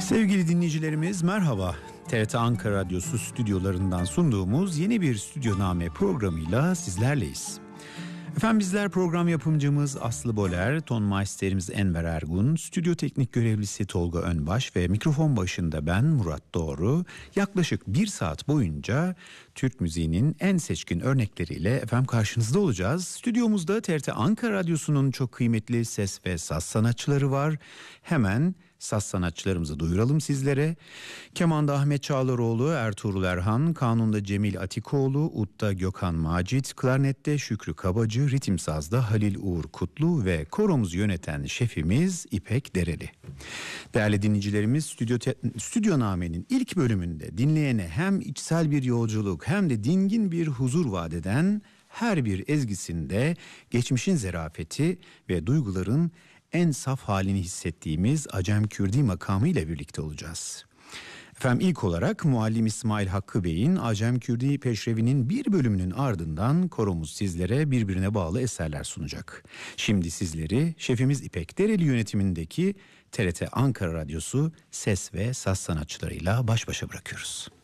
Sevgili dinleyicilerimiz merhaba. TRT Ankara Radyosu stüdyolarından sunduğumuz yeni bir Stüdyoname programıyla sizlerleyiz. Efendim bizler program yapımcımız Aslı Boler, ton maisterimiz Enver Ergun, stüdyo teknik görevlisi Tolga Önbaş ve mikrofon başında ben Murat Doğru. Yaklaşık bir saat boyunca Türk müziğinin en seçkin örnekleriyle efendim karşınızda olacağız. Stüdyomuzda TRT Ankara Radyosu'nun çok kıymetli ses ve saz sanatçıları var. Hemen saz sanatçılarımızı duyuralım sizlere. Keman'da Ahmet Çağlaroğlu, Ertuğrul Erhan, Kanun'da Cemil Atikoğlu, Ud'da Gökhan Macit, Klarnet'te Şükrü Kabacı, Ritim Saz'da Halil Uğur Kutlu ve koromuzu yöneten şefimiz İpek Dereli. Değerli dinleyicilerimiz, Stüdyoname'nin ilk bölümünde dinleyene hem içsel bir yolculuk hem de dingin bir huzur vaat eden her bir ezgisinde geçmişin zerafeti ve duyguların en saf halini hissettiğimiz Acem Kürdi makamı ile birlikte olacağız. Efendim ilk olarak muallim İsmail Hakkı Bey'in Acem Kürdi Peşrevi'nin bir bölümünün ardından koromuz sizlere birbirine bağlı eserler sunacak. Şimdi sizleri şefimiz İpek Dereli yönetimindeki TRT Ankara Radyosu ses ve saz sanatçılarıyla baş başa bırakıyoruz.